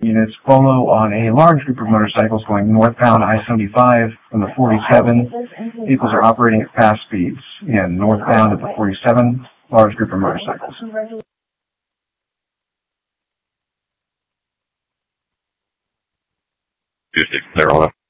units follow on a large group of motorcycles going northbound I-75 from the 47. Vehicles are operating at fast speeds. And northbound at the 47, large group of motorcycles. Clear, all